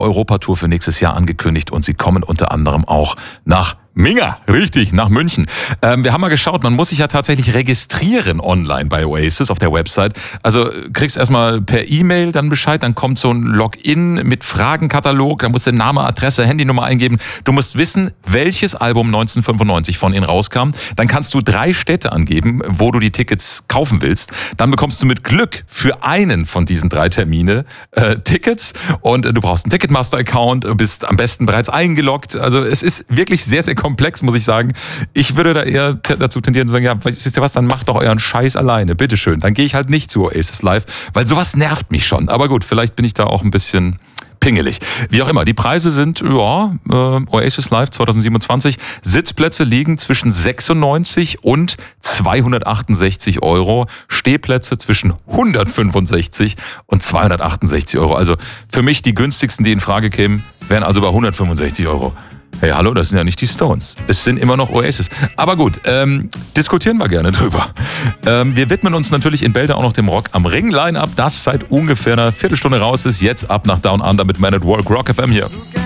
Europatour für nächstes Jahr angekündigt und sie kommen unter anderem auch nach Minga, richtig, nach München. Wir haben mal geschaut, man muss sich ja tatsächlich registrieren online bei Oasis auf der Website. Also kriegst erstmal per E-Mail dann Bescheid, dann kommt so ein Login mit Fragenkatalog, da musst du Name, Adresse, Handynummer eingeben. Du musst wissen, welches Album 1995 von ihnen rauskam. Dann kannst du 3 Städte angeben, wo du die Tickets kaufen willst. Dann bekommst du mit Glück für einen von diesen 3 Termine Tickets und du brauchst einen Ticketmaster-Account, bist am besten bereits eingeloggt. Also es ist wirklich sehr, sehr komplex, muss ich sagen. Ich würde da eher dazu tendieren zu sagen, ja, wisst ihr was, dann macht doch euren Scheiß alleine, bitteschön. Dann gehe ich halt nicht zu Oasis Live, weil sowas nervt mich schon. Aber gut, vielleicht bin ich da auch ein bisschen pingelig. Wie auch immer, die Preise sind, Oasis Live 2027, Sitzplätze liegen zwischen 96 und 268 Euro, Stehplätze zwischen 165 und 268 Euro. Also für mich die günstigsten, die in Frage kämen, wären also bei 165 Euro. Hey, hallo, das sind ja nicht die Stones. Es sind immer noch Oasis. Aber gut, diskutieren wir gerne drüber. Wir widmen uns natürlich in Bälde auch noch dem Rock am Ring Line-Up, das seit ungefähr einer Viertelstunde raus ist. Jetzt ab nach Down Under mit Man at Work, Rock FM hier.